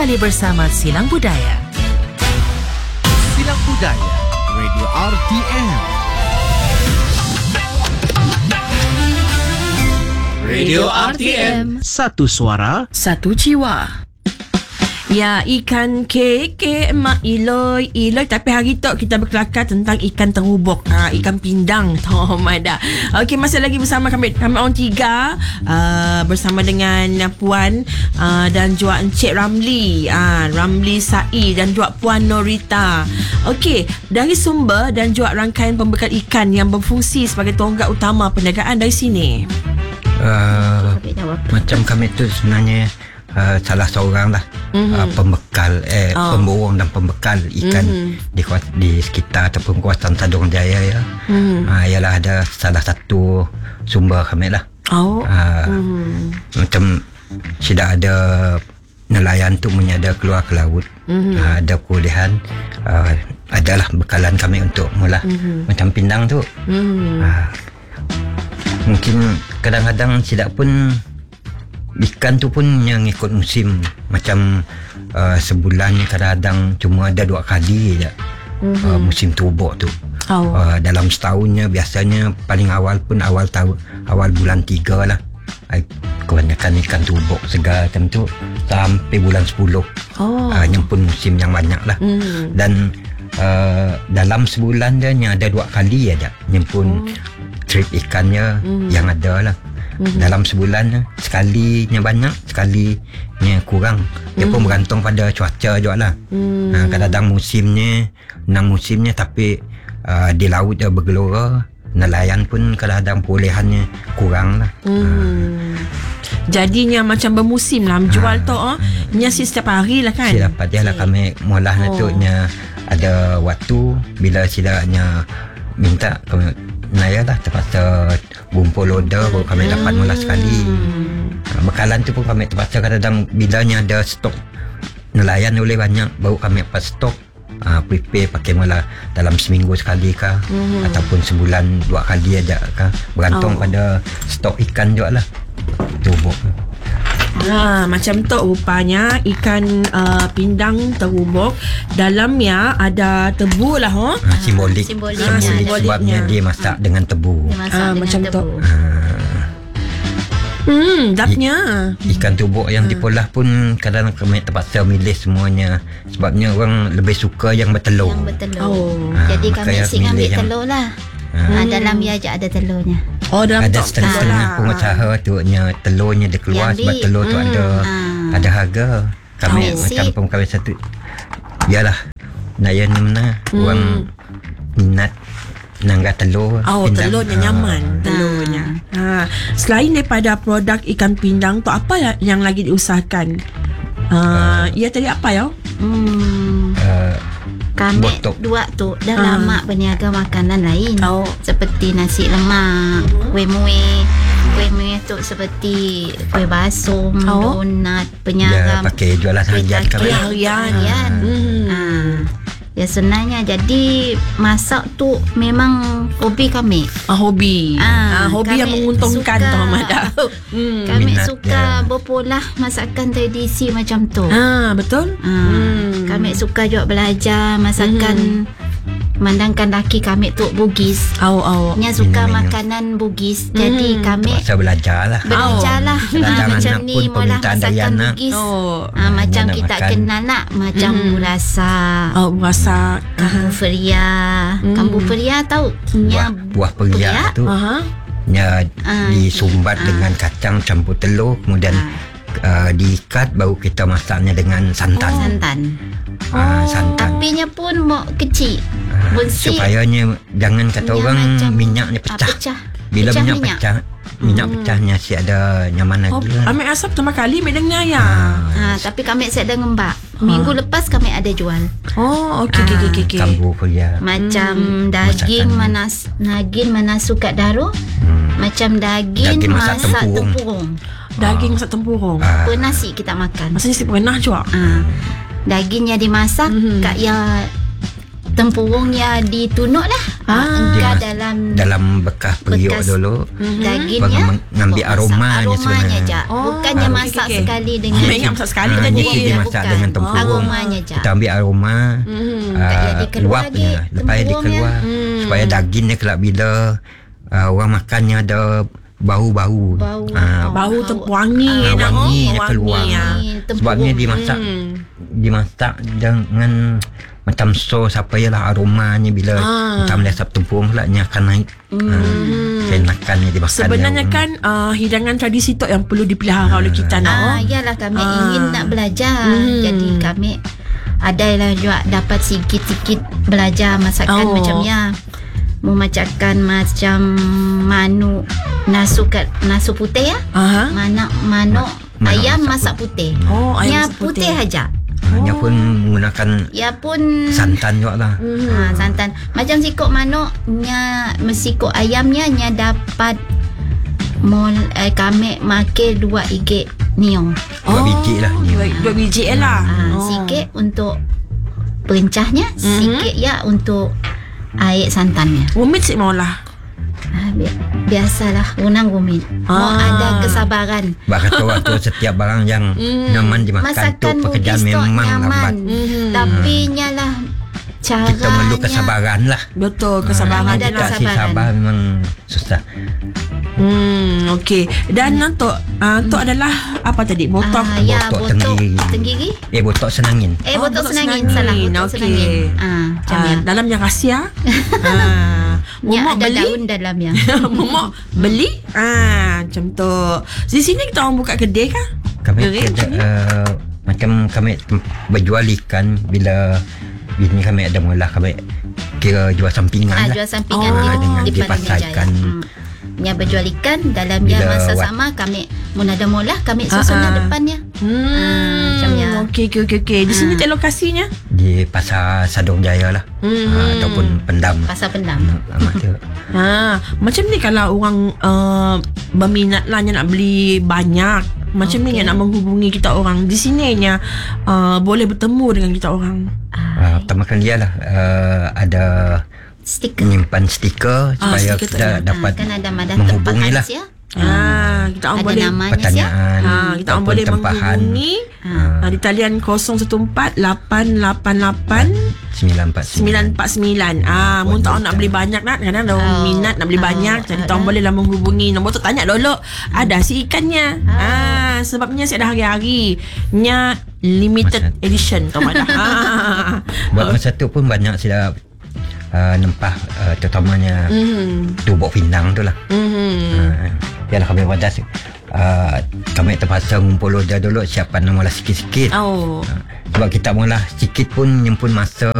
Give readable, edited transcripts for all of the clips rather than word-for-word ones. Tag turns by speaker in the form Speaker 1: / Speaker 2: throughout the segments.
Speaker 1: kembali bersama Silang Budaya.
Speaker 2: Silang Budaya, Radio RTM.
Speaker 1: Radio RTM.
Speaker 2: Satu suara,
Speaker 1: Satu jiwa. Ya, ikan keke mak Iloy. Tapi hari tu kita berkelakar tentang ikan terubuk, ikan pindang. Mada. Okey, masih lagi bersama kami orang tiga, bersama dengan Puan dan juga Encik Ramli, Ramli Sai dan juga Puan Norita. Okey, dari sumber dan juga rangkaian pembekal ikan yang berfungsi sebagai tonggak utama perniagaan dari sini.
Speaker 3: Macam kami tu sebenarnya salah seorang lah pembekal pemborong dan pembekal ikan di sekitar ataupun kawasan Tadung Jaya ya. Ialah ada salah satu sumber kami lah. Macam tidak ada nelayan tu ada keluar ke laut, ada perolehan, adalah bekalan kami untuk mula macam pindang tu. Mungkin kadang-kadang tidak pun ikan tu pun yang ikut musim. Macam sebulan kadang-kadang cuma ada 2 kali je musim terubuk tu. Dalam setahunnya biasanya paling awal pun awal bulan 3 lah. Kebanyakan ikan terubuk segar macam tu sampai bulan 10. Yang pun musim yang banyak lah. Dan dalam sebulan dia ada 2 kali aja yang pun trip ikannya yang ada lah. Dalam sebulan sekalinya banyak, sekalinya kurang. Dia pun bergantung pada cuaca juga lah. Kadang-kadang musimnya tapi di laut dia bergelora. Nelayan pun kadang-kadang perolehannya kurang lah.
Speaker 1: Jadinya macam bermusim lah menjual tu. Nyasi setiap hari lah kan.
Speaker 3: Sila dapat lah kami mulah tu ada waktu bila silanya minta kami naya lah, terpaksa gumpul order baru kami dapat mula sekali. Bekalan tu pun kami terpaksa kadang-kadang bilanya ada stok nelayan boleh banyak baru kami dapat stok, prepare pakai mula dalam seminggu sekali kah, ataupun sebulan 2 kali aja kah, bergantung pada stok ikan juga lah terubuk.
Speaker 1: Macam tu rupanya ikan pindang terubuk. Dalamnya ada tebu lah.
Speaker 3: Simbolik sebabnya dia masak dengan tebu.
Speaker 1: Macam tu. Dapnya
Speaker 3: ikan terubuk yang dipolah pun kadang-kadang kami terpaksa milih semuanya. Sebabnya orang lebih suka yang bertelur.
Speaker 4: Jadi kami ambil telur lah. Dalam dia je ada telurnya.
Speaker 1: Dalam
Speaker 3: ada setengah pengusaha tu telurnya dia keluar sebab telur tu ada harga. Kami macam pengkawin satu yalah naya ni mana orang minat nangga telur.
Speaker 1: Telurnya nyaman. Telurnya. Selain daripada produk ikan pindang tu, apa yang lagi diusahakan? Tadi apa ya?
Speaker 4: Kami dua tu dah lama berniaga makanan lain seperti nasi lemak, kuih muih tu seperti kuih basum, donat, penyagam.
Speaker 3: Pakai jualan harian kami.
Speaker 4: Harian. Ya sebenarnya jadi masak tu memang hobi kami.
Speaker 1: Hobi yang menguntungkan tu Mada.
Speaker 4: Kami suka berpolah masakan tradisi macam tu.
Speaker 1: Betul.
Speaker 4: Kami suka juga belajar masakan. Mandangkan laki kami tu Bugis. Nya suka makanan Bugis. Jadi kami
Speaker 3: belajar lah.
Speaker 4: Macam ni mula masakan Bugis. Macam kita kenal lah, macam burasa. Kambu feria. Kambu feria tahu?
Speaker 3: Buah peria tu. Disumbat dengan kacang campur telur, kemudian diikat baru kita masaknya dengan santan. Santan.
Speaker 4: Apinya pun mau kecil.
Speaker 3: Supayanya jangan kata orang minyaknya pecah. Bila minyak pecahnya si ada nyaman lagi.
Speaker 1: Ambil asap pertama kali ambil dengar ya.
Speaker 4: Tapi kami sedang ngembak. Minggu lepas kami ada jual.
Speaker 1: Okey.
Speaker 3: Kambu peria.
Speaker 4: Macam daging manasuk kat daru. Macam daging masak tempurung.
Speaker 1: Daging masak tempurung.
Speaker 4: Nasi kita makan.
Speaker 1: Maksudnya si pernah juga.
Speaker 4: Dagingnya dimasak kat ya tempurungnya ditunuk lah. Engkau
Speaker 3: dalam bekas periuk dulu.
Speaker 4: Dagingnya
Speaker 3: mengambil aromanya sebenarnya.
Speaker 4: Je. Bukannya masak sekali dengan
Speaker 1: Ambil ingat masak sekali tadi.
Speaker 3: Itu dimasak dengan tempurung.
Speaker 4: Aromanya je.
Speaker 3: Kita ambil aroma, luapnya, lepas dia keluar supaya dagingnya kelak bila orang makannya ada bau-bau.
Speaker 1: Bau wangi.
Speaker 3: Wanginya keluar. Sebabnya dimasak dengan macam sos apa ialah aromanya bila kita melihat tempurung pula nya akan naik. Enakannya dimakan.
Speaker 1: Sebenarnya kan hidangan tradisi tu yang perlu dipelihara oleh kita nak.
Speaker 4: Yalah kami ingin nak belajar. Jadi kami adalah juga dapat sikit-sikit belajar masakan macamnya. Memasakkan macam nasu putih ya. Manuk ayam masak putih.
Speaker 1: Ayam
Speaker 4: masak putih aja.
Speaker 3: Dia pun menggunakan santan juga lah.
Speaker 4: Santan. Macam sikok manuk sikok ayamnya dapat kami makan 2 igit niong.
Speaker 3: 2 biji lah.
Speaker 1: 2 biji lah.
Speaker 4: Sikit untuk perencahnya, sikit ya untuk air santannya.
Speaker 1: Rumit sih maulah.
Speaker 4: Biasalah unang rumit. Mau ada kesabaran.
Speaker 3: Kata waktu setiap barang yang nyaman dimakan tu pekerjaan memang lambat.
Speaker 4: Tapi nyalah caranya
Speaker 3: kita perlu kesabaran lah.
Speaker 1: Betul, kesabaran.
Speaker 3: Kita sabar memang susah.
Speaker 1: Okey. Dan Tok adalah apa tadi? Botok.
Speaker 3: Botok tenggiri. Botok senangin.
Speaker 4: Botok senangin. Salah. Botok senangin.
Speaker 1: Dalamnya rahsia.
Speaker 4: Momok ada
Speaker 1: beli
Speaker 4: daun dalamnya.
Speaker 1: Momok beli. Macam tu. Di sini kita orang buka kedai kah?
Speaker 3: Kami macam kami berjual ikan bila bini kami ada mula kami kira jual sampingan lah.
Speaker 4: Jual sampingan
Speaker 3: dengan
Speaker 4: di
Speaker 3: dipasarkan.
Speaker 4: Yang berjual ikan dalam dia masa sama kami munada mula kami susun depannya. Macamnya.
Speaker 1: Okey. Di sini tak lokasinya?
Speaker 3: Di Pasar Sadong Jaya lah. Ataupun Pendam.
Speaker 4: Pasar Pendam.
Speaker 1: Macam ni kalau orang berminat lah nak beli banyak. Macam ni nak menghubungi kita orang. Di sininya boleh bertemu dengan kita orang.
Speaker 3: Pertama kali lah ada
Speaker 4: stiker.
Speaker 3: Menyimpan stiker supaya kita dapat menghubungi lah.
Speaker 1: Kita orang boleh
Speaker 3: pertanyaan,
Speaker 1: kita orang boleh menghubungi di talian 014-888-949. Mun tak nak beli banyak kadang ada orang minat nak beli banyak, jadi kita orang boleh lah menghubungi. Nombor tu tanya dulu ada si ikannya. Sebabnya saya dah hari-hari nya limited edition tu dah.
Speaker 3: Buat masa tu pun banyak silap nempah terutamanya tubuk pindang tu lah. Yalah kami wadas kami terpaksa ngumpul order dulu, siapkan mula sikit-sikit. Sebab kita mula sikit pun nyempun masa,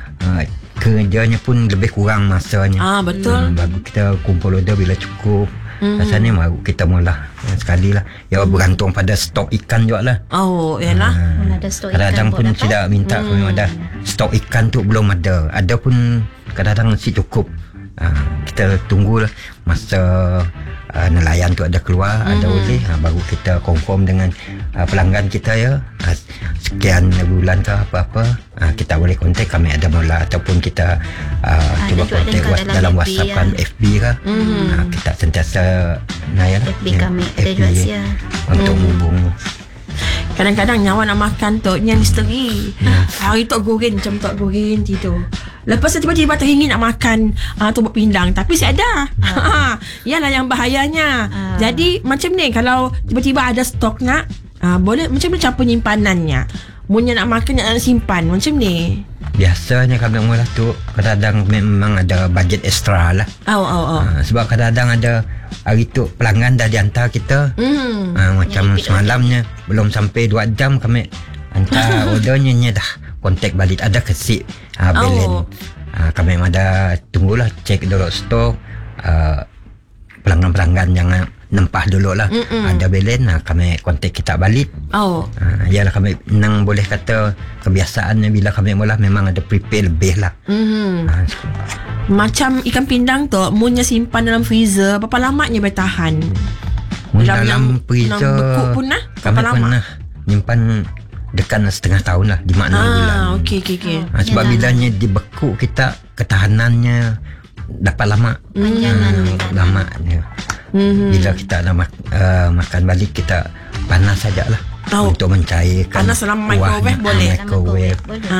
Speaker 3: kerjanya pun lebih kurang masanya.
Speaker 1: Betul.
Speaker 3: Baru kita kumpul order bila cukup. Rasanya baru kita mula sekali lah. Ya bergantung pada stok ikan juga lah.
Speaker 1: Yalah.
Speaker 3: Kadang-kadang pun tidak minta kami ada stok ikan tu belum ada. Ada pun kadang-kadang si cukup. Kita tunggulah masa nelayan tu ada keluar, ada boleh, baru kita confirm dengan pelanggan kita ya, sekian bulan ke apa-apa, kita boleh kontak kami ada mula, ataupun kita cuba kontak dalam WhatsApp kan, FB ke, kita sentiasa
Speaker 4: FB kami ada juga
Speaker 3: untuk hubung.
Speaker 1: Kadang-kadang nyawa nak makan tu yang misteri. Hari tu goreng macam tu goreng tidur. Lepas tu tiba-tiba teringin nak makan tubuk pindang, tapi saya ada. Yalah yang bahayanya. Jadi macam ni kalau tiba-tiba ada stok nak, boleh macam mana cara penyimpanannya? Munya nak makan nak simpan macam ni.
Speaker 3: Biasanya kami mula tu kadang-kadang memang ada bajet ekstra lah. Sebab kadang-kadang ada hari tu pelanggan dah dihantar kita. Macam semalamnya belum sampai 2 jam kami hantar ordernya dah kontak balik, ada kesip belen. Kami ada tunggulah cek dulu stok, pelanggan-pelanggan yang nempah dulu lah. Ada belen, kami kontak kita balik. Yalah kami nang boleh kata kebiasaannya bila kami mula memang ada prepare lebih lah.
Speaker 1: Macam ikan pindang tu munnya simpan dalam freezer, berapa lamanya bertahan?
Speaker 3: Dalam freezer
Speaker 1: bekuk pun
Speaker 3: kami pernah nyimpan dekat setengah tahun lah, 5-6 bulan.
Speaker 1: Okey.
Speaker 3: Sebab
Speaker 4: Yalah.
Speaker 3: bilanya dibekuk, kita ketahanannya dapat lama.
Speaker 4: Panjangan
Speaker 3: lama dia. Bila kita nak makan balik, kita panas sajalah untuk mencairkan
Speaker 1: panas dalam microwave boleh?
Speaker 3: Microwave.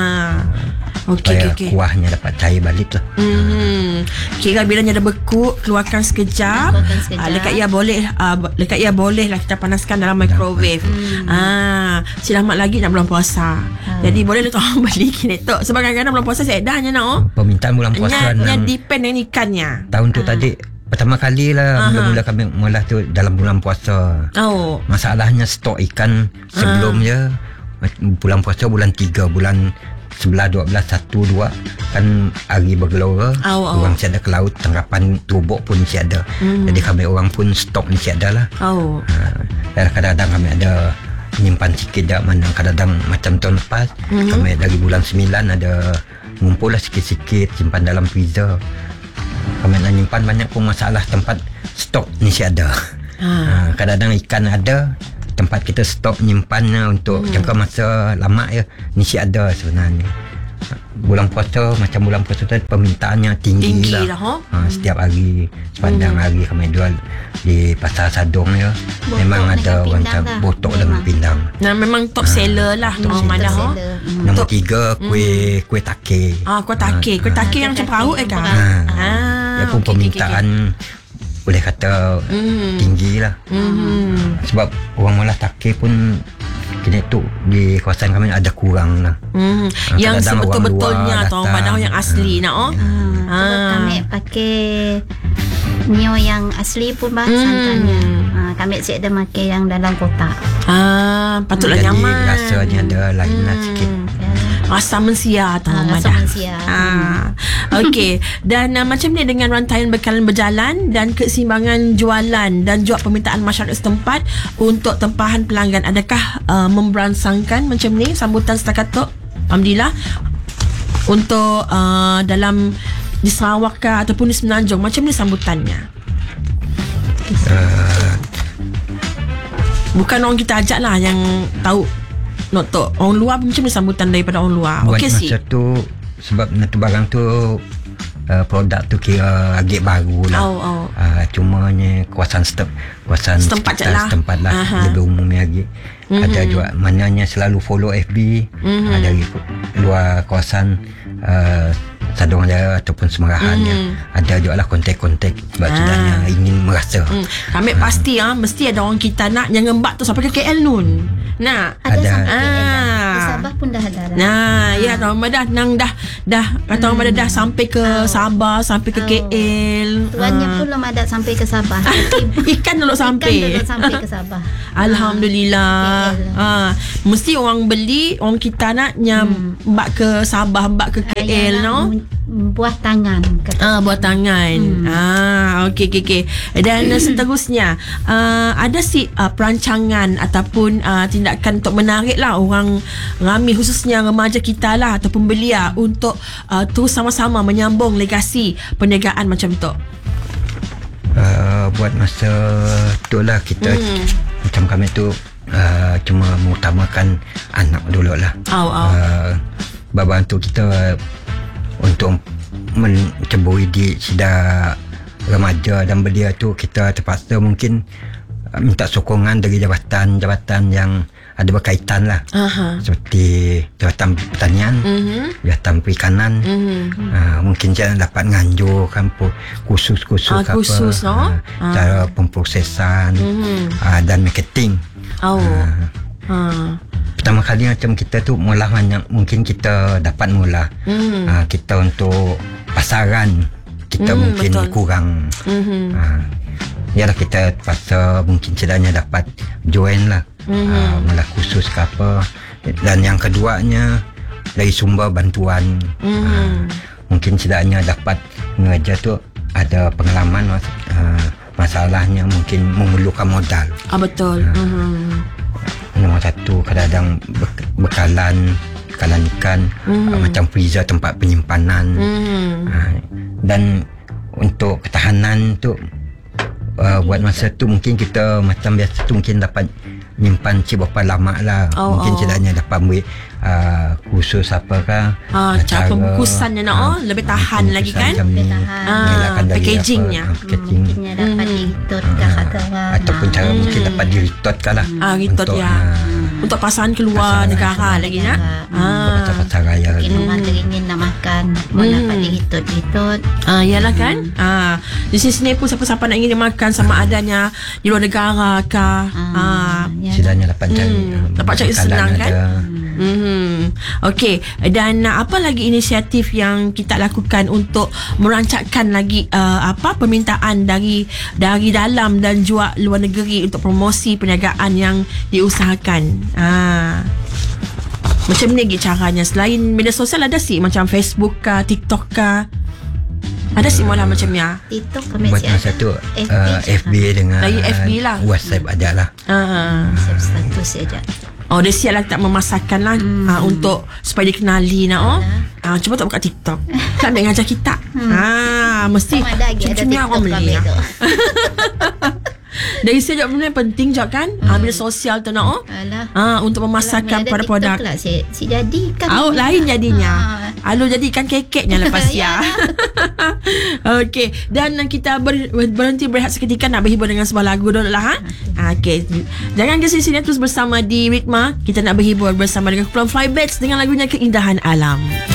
Speaker 1: Okey.
Speaker 3: Kuahnya dapat cair balik lah.
Speaker 1: Kira bilanya dah bekuk, keluarkan sekejap. Lekat ia boleh lah kita panaskan dalam microwave. Selamat lagi nak bulan puasa. Jadi boleh dah tolong beli kini tok. Sebab kadang-kadang bulan puasa saya edahnya nak.
Speaker 3: Permintaan bulan puasa
Speaker 1: Nya depend dengan ikannya.
Speaker 3: Tahun tu tadi pertama kali lah mula-mula kami mula tu dalam bulan puasa. Masalahnya stok ikan sebelumnya bulan puasa bulan 3, bulan 11, 12, 1, 2 kan hari bergelora. Orang siada ke laut, tangkapan tubuk pun siada. Jadi kami orang pun stok ni siada lah. Dan kadang-kadang kami ada nyimpan sikit dah, mana kadang-kadang macam tahun lepas kami dari bulan 9 ada ngumpul lah sikit-sikit simpan dalam freezer. Kami nak nyimpan banyak pun masalah tempat stok ni siada. Kadang-kadang ikan ada, tempat kita stok nyimpannya untuk jangka masa lama ya, ni ada sebenarnya. Bulan puasa macam bulan puasa tu permintaannya tinggi lah. Setiap hari, sepanjang hari kami jual di pasar Sadong ya.
Speaker 4: Botok
Speaker 3: memang ada orang
Speaker 4: lah.
Speaker 3: botok dengan pindang.
Speaker 1: Nah, memang top seller lah.
Speaker 3: Nombor 3 kuih take.
Speaker 1: Kuih take. Kuih take yang macam perahu kan?
Speaker 3: Dia pun permintaan boleh kata tinggi lah. Sebab orang malah take pun kini tu di kawasan kami ada kurang lah.
Speaker 1: Yang sebetul-betulnya atau padahal yang asli nak.
Speaker 4: Sebab kami pakai nio yang asli pun santannya. Kami siap ada makan yang dalam kotak.
Speaker 1: Patutlah
Speaker 3: jadi
Speaker 1: nyaman.
Speaker 3: rasanya ada lain lah sikit.
Speaker 1: Rasa mensia atau
Speaker 4: Rasa mensia.
Speaker 1: Okey. Dan macam ni dengan rantaian bekalan berjalan dan keseimbangan jualan dan juga permintaan masyarakat setempat untuk tempahan pelanggan, adakah memberangsangkan macam ni sambutan setakat tu? Alhamdulillah. Untuk dalam di Sarawak ke ataupun di Semenanjung, macam ni sambutannya? Bukan orang kita ajak lah yang tahu Notok. Orang luar pun macam ni sambutan daripada orang luar.
Speaker 3: Buat
Speaker 1: okey
Speaker 3: masa tu, sebab tu barang tu produk tu kira agak baru lah. Cumanya kawasan
Speaker 1: Setempat je lah.
Speaker 3: Setempat lah. Lebih umumnya lagi. Ada juga mananya selalu follow FB. Dari luar kawasan Sadong Jaya ataupun Semerahannya. Ada juga lah kontak-kontak sebab sebenarnya ingin merasa.
Speaker 1: Kami pasti mesti ada orang kita nak yang ngembak tu sampai ke KL nun. Nak
Speaker 4: Ada sampai di Sabah pun dah ada lah.
Speaker 1: Ya Ramadan dah kata Ramadan dah sampai ke Sabah, sampai ke KL.
Speaker 4: Tuannya pun belum ada sampai ke Sabah.
Speaker 1: Ikan dulu sampai.
Speaker 4: Ikan dulu sampai ke Sabah.
Speaker 1: Alhamdulillah. Mesti orang beli, orang kita nak mbak ke Sabah, mbak ke KL no.
Speaker 4: Buah tangan
Speaker 1: buah tangan. Okey. Dan seterusnya ada perancangan ataupun tindakan untuk menarik lah orang ramai, khususnya remaja kita lah ataupun belia untuk terus sama-sama menyambung legasi perniagaan macam tu.
Speaker 3: Buat masa tu lah kita macam kami tu cuma mengutamakan anak dulu lah. Bantu kita untuk menceburi di sida remaja dan belia tu, kita terpaksa mungkin minta sokongan dari jabatan yang ada berkaitan lah. Seperti Jabatan Pertanian, Jabatan Perikanan. Mungkin saya dapat nganjurkan khusus cara pemprosesan dan marketing. Pertama kali macam kita tu mula banyak, mungkin kita dapat mula kita untuk pasaran kita mungkin betul. Kurang. Yalah kita terpaksa mungkin sedangnya dapat join lah mula khusus ke apa. Dan yang keduanya dari sumber bantuan, mungkin sedangnya dapat mengajar tu ada pengalaman masalahnya mungkin memerlukan modal.
Speaker 1: Betul.
Speaker 3: Nombor satu, kadang-kadang bekalan ikan, macam freezer tempat penyimpanan. Dan untuk ketahanan tu buat masa tu mungkin kita macam biasa tu mungkin dapat nyimpan cik berapa lama lah. Mungkin cidaknya dapat ambil khusus apakah
Speaker 1: cara pembungkusannya lebih tahan lagi kan,
Speaker 4: lebih tahan
Speaker 1: packagingnya
Speaker 4: mungkinnya dapat di-retort
Speaker 3: ataupun cara mungkin dapat di-retort lah
Speaker 1: retort untuk pasaran keluar negara lagi nak
Speaker 3: pasar raya
Speaker 4: mungkin orang teringin nak makan pun dapat di-retort
Speaker 1: yalah kan. Di sini pun siapa-siapa nak ingin makan sama adanya di luar negara kah,
Speaker 3: cidaknya dapat
Speaker 1: cari senang kan. Okey, dan apa lagi inisiatif yang kita lakukan untuk merancangkan lagi permintaan dari dalam dan juga luar negeri untuk promosi perniagaan yang diusahakan. Macam ni lagi caranya. Selain media sosial ada sih macam Facebook kah, TikTok kah? Ada sih malah macam ni.
Speaker 4: TikTok
Speaker 3: buat masa tu FB dengan
Speaker 1: FB lah.
Speaker 3: WhatsApp ada lah.
Speaker 4: status saja.
Speaker 1: Dia siap lah tak memasakkan lah untuk supaya dikenali nak. Cuba tak buka TikTok. Tak ambil ngajar kita. Mesti cuma orang beli. Dari saya jawab benda yang penting jawab kan. Media sosial tu nak untuk memasakkan produk-produk.
Speaker 4: Si jadikan.
Speaker 1: Lain jadinya. Alu jadikan kekeknya lepas ya. Okey, dan kita berhenti berehat seketika nak berhibur dengan sebuah lagu dulu lah. Okey, jangan ke sini terus bersama di Ritma. Kita nak berhibur bersama dengan kumpulan Flybats dengan lagunya Keindahan Alam.